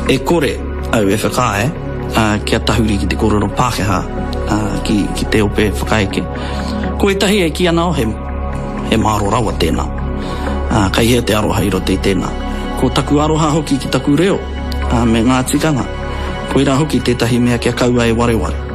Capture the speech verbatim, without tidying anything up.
e kore au e whakae uh, kia tahuri ki te kororo Pākehā uh, ki, ki te ope whakaeke. Ko e tahi e ki ana o he, he māro rawa tēnā. Uh, kai hea te aroha i rote i tēnā. Ko taku aroha hoki ki taku reo uh, me ngā tikanga. Ko ira hoki tētahi mea kia kaua e wareware.